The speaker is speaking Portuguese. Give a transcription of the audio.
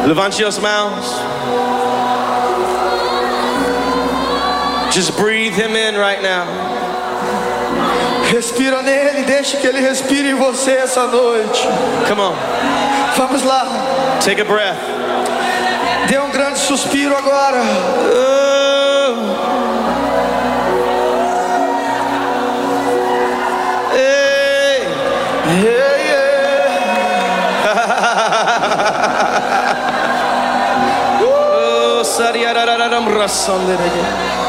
Levante as mãos. Just breathe him in right now. Respira nele, deixe que ele respire em você essa noite. Come on. Vamos lá. Take a breath. Dê um grande suspiro agora. Hey. Hey, Oh, sariyarararam rasandere.